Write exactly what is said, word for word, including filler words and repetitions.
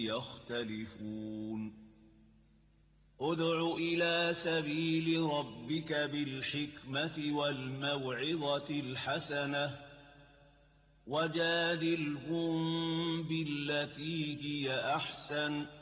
يختلفون ادع إلى سبيل ربك بالحكمة والموعظة الحسنة وجادلهم بالتي هي أحسن